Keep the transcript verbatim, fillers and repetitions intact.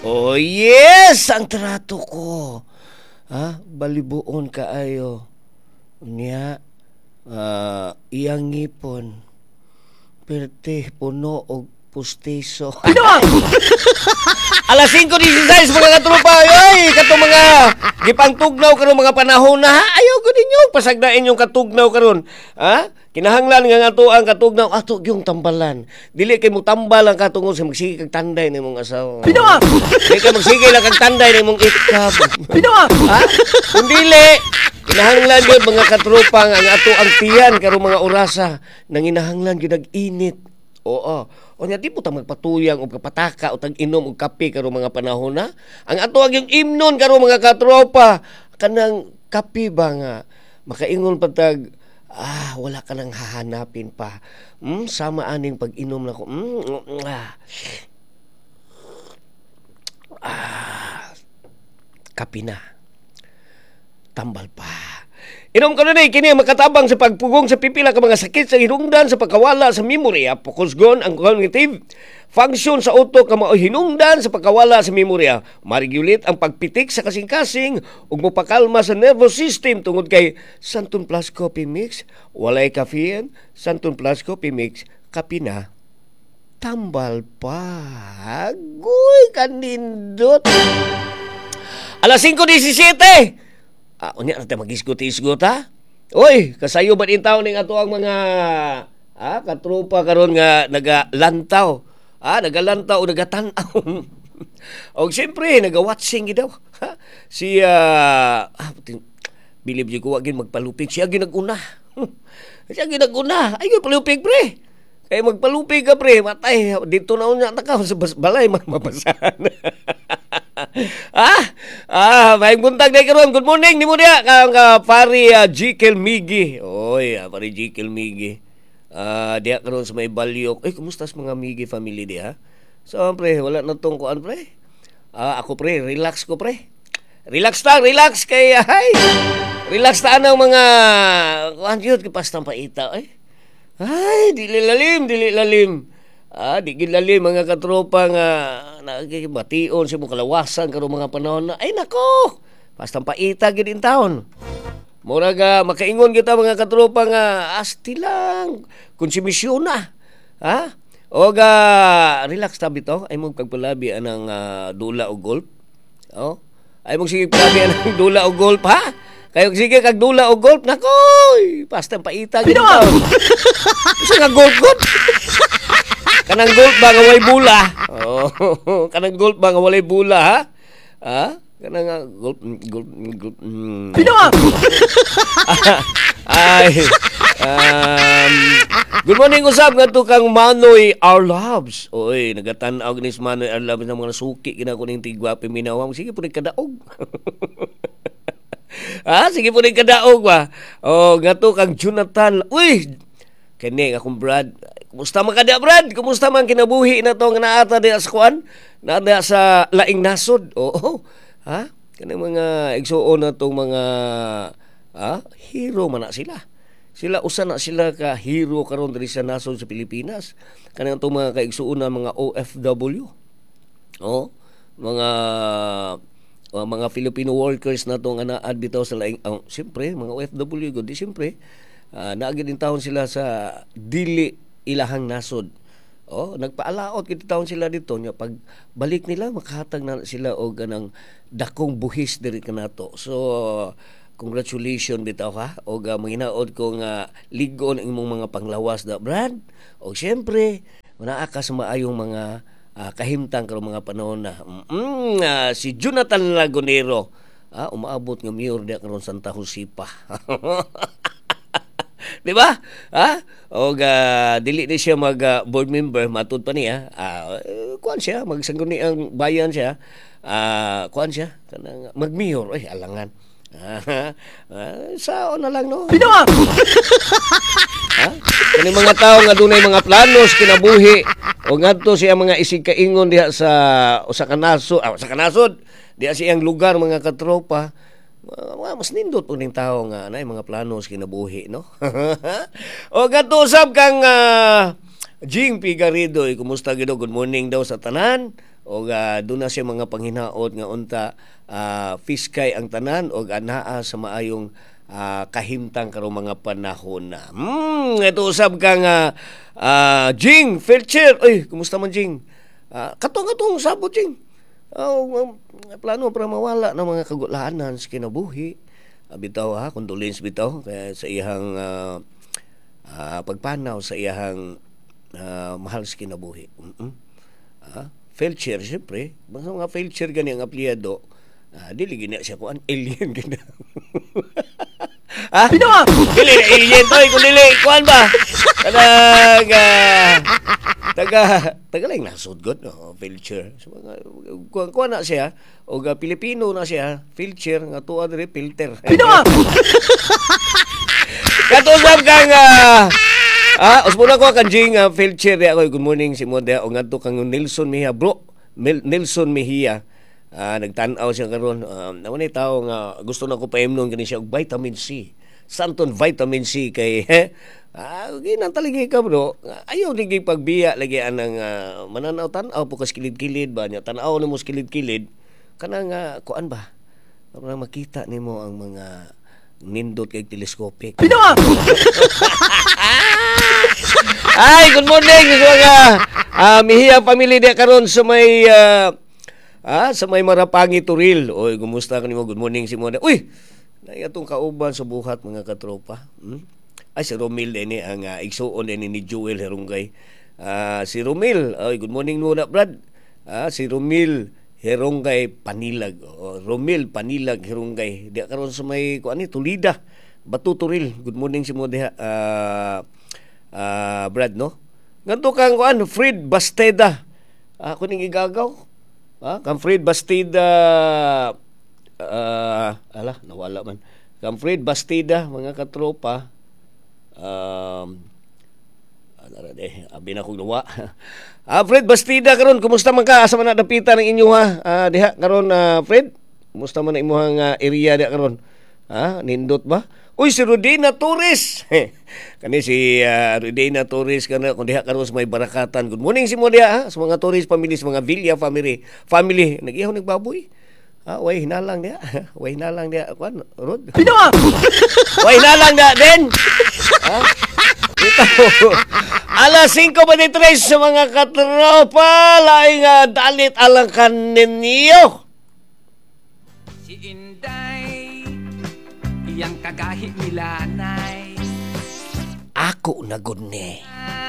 Oh yes, ang trato ko. Ha? Balibuon kaayo. Unya, ah, iyang ngipon. Perte, puno og pustiso. Alas singko dieciséis mga katropa. Ay, katong mga gipangtugnaw karon mga panahon na. Ayaw ko ninyo pasagdain yung katugnaw karon. Ha? Kinahanglan nga nga to ang katugnaw ato yung tambalan. Dili kay mo tambal ang katungod sa magsige kag tanday nimong asawa. Pinawa! Dili kay magsige lang kag tanday nimong itkab. Pinawa! Ha? Kung dili, kinahanglan yun mga katropa nga ang ato ang tiyan karong mga orasa nang inahanglan yun nag-init. Oo. O nya di po ta magpatuyang o kapataka o tag-inom og kape karong mga panahon na. Ang ato ang yung imnon karong mga katropa kanang kape ba nga makaingon patag ah wala ka nang hahanapin pa. Mm, sama aning pag-inom na ko. Mm, mm, ah. ah. Kape na. Tambal pa. Inom ka na kini makatabang sa pagpugong sa pipila ka mga sakit sa hinungdan sa pagkawala sa memorya, pokusgon ang cognitive function sa utok ka mao hinungdan sa pagkawala sa memorya, ma-regulate ang pagpitik sa kasing-kasing ug mopakalma sa nervous system tungod kay Santon Plus Coffee Mix, walay caffeine, Santon Plus Coffee Mix, kape na. Tambal pa. Agoy kanindot. Alas singko diecisiete. Ah, unya natin mag-isgot-isgot ha? Uy, kasayo ba din tao ning ato ang mga ah, katrupa karon nga nagalantaw. Ah, nagalantaw o nagatanaw. O siyempre, naga-watching daw. Ha? Si, uh, ah, bilib di ko wagin magpalupig. Siya ginaguna. Siya ginaguna. Ay, palupig, pre. Kaya magpalupig ka, pre. Matay. Dito na unya takaw sa balay. Mabasahan. ah, ah, may buntag na karon. Good morning, ni mo niya. Kang uh, pari uh, Jekyll Migi. Oy, uh, pari Jekyll Migi. Ah, uh, diya karon sa may balyok. Eh, kumusta sa mga Migi family diha? So, pre, wala na tong kuan, pre. Ah, ako, pre, relax ko, pre. Relax ta, relax kay ay. Relax ta ang mga kuan yun, kapastang paita, eh. Ay, dili lalim, dili lalim. Ah, di gilalim mga katropa nga nagibation sa mong kalawasan karong mga panahon na ay nako, basta paita gid in town. Mura ga makaingon kita mga katropa nga asti lang, konsumisyon na. Ha? O ga relax ta bitaw ay mong pagpalabi anang uh, dula o golf. Oh, ay mong sige palabi anang dula o golf ha? Kayo sige kag dula o golf nakoy, basta paita gid in town. Sa nga golf golf. Kanang gold ba nga walay bula? Oh, kanang gold ba nga walay bula ha? Ha? Kanang uh, gold gold gold. Mm. Pinawa. Ay. Um, good morning usab nga to kang Manoy Our Loves. Oy, nagatan-aw ni Manoy Our Loves ng mga suki kina ko ning tigwape minawang. Sige po ni kadaog. Ha, sige po ni kadaog ba. Oh, nga to kang Jonathan. Uy, kani akong Brad. Kumusta man kada Brad? Kumusta man kinabuhi na to nga naata di sa kuan? Naada sa laing nasod. Oo. Ha? Kanang mga igsuon na tong mga ha? Hero man na sila. Sila usa na sila ka hero karon diri sa nasod sa Pilipinas. Kanang tong mga kaigsuon na mga O F W. Oh, mga uh, mga Filipino workers na to nga naad bitaw sa laing uh, siyempre mga O F W gud di siyempre. Uh, naagid din taon sila sa dili ilahang nasod. Oh, nagpaalaot kita taon sila dito nya pag balik nila makahatag na sila og ganang dakong buhis diri kanato. So congratulations bitaw ha og uh, manginaod ko nga ligon imong mga panglawas da Brad. Og syempre naa ka sa maayong mga uh, kahimtang karong mga panahon na. Mm, uh, si Jonathan Lagunero ah, umaabot nga mayor diya karon Santa Jose pa. Di ba? Ha? O uh, dili ni siya mag uh, board member matud pa niya. Ah, uh, kuan siya magsanguni ang bayan siya. Ah, uh, kuan siya kanang mag-mayor ay alangan. Ah, uh, sao na lang no. Pinawa. Ha? Kani mga tawo nga dunay mga planos kinabuhi o ngadto siya mga isig kaingon diha sa usa ka nasod, ah, sa kanasod diha siyang lugar mga katropa. Uh, mas nindot po ning tao nga na mga planos kinabuhi no. O gato usab kang uh, Jing Pigarido, kumusta gido? Good morning daw sa tanan. o uh, doon na siya mga panghinaot nga unta uh, fiskay ang tanan o anaa sa maayong uh, kahimtang karong mga panahon na. Hmm, ito usab kang uh, uh, Jing Felcher. Ay, kumusta man Jing? Uh, katong-katong sabot Jing. Oh, um, plano para mawala ng mga kagulahanan sa kinabuhi. Uh, bitaw ha, condolence bitaw kaya sa iyang uh, uh, pagpanaw sa iyang uh, mahal sa kinabuhi. Mm-hmm. Uh, Felcher, siyempre. Basta mga Felcher gani ang aplyado. Uh, dili gina siya kuan alien gina. Ha? Bino ah! Dili alien to, kung dili kuan ba? Kanang uh, taga taga lang nasud god no Felcher. So mga kuan kuan na siya o uh, Pilipino na siya, Felcher nga tuwa diri filter. Bino ah! Katusab kang uh, ah, usmuna ko kan Jing uh, Felcher di ako. Good morning si mo dia o ngadto kang Nelson Mejia bro. Mel- Nelson Mejia. Ah, nagtan-aw siya karon. Um, uh, ni tawo nga gusto na ko paimnon kani siya og vitamin C. Santon vitamin C kay eh, ah, ginantaligi ka bro. Ayaw lagi pagbiya lagi anang uh, mananaw tan-aw po kas kilid-kilid ba nya tan-aw nimo kilid-kilid kanang uh, kuan ba? Para makita nimo ang mga nindot kay telescopic. Bino ah! Ay, good morning sa mga uh, Mejia family dia karon sa may uh, ah, sa may Marapangi Turil. Oy, kumusta kanimo? Good morning si Mona. Uy, nay atong kauban sa buhat mga katropa. Hmm? Ay si Romil din ang uh, igsuon din ni Joel Herungay. Ah, si Romil. Oy, good morning muna, Brad. Ah, si Romil Herungay Panilag. Oh, Romil Panilag Herungay. Dia karon sa may kuan ni Tulida, Batu Turil. Good morning si mo diha. Ah, uh, Brad no. Ngadto kang kuan Fred Basteda. Ako ning igagaw. Ah, kang Fred Bastida uh, ala nawala man. Kang Fred Bastida mga katropa. Um ala de abi na kog luwa. Ah, Fred Bastida karon kumusta man ka asa man nadapitan ng inyo ha? Ah, diha karon uh, Fred. Kumusta man ang imong uh, area diha karon? Ha, nindot ba? Uy, si Rodina Torres. Kani si uh, Rodina Torres kana kun diha karon sa may barakatan. Good morning si mo diha ha? Sa mga Torres family, sa mga Villa family. Family, nag-ihaw nagbaboy. Ha, way hinalang diha. Way hinalang diha kuan, Rod. Pino ah. Way hinalang diha den. Ha? Ito. Alas singko twenty-three sa mga katropa, laing uh, dalit alang kaninyo. Si Inday yang kagahi nila nay ako na gud ni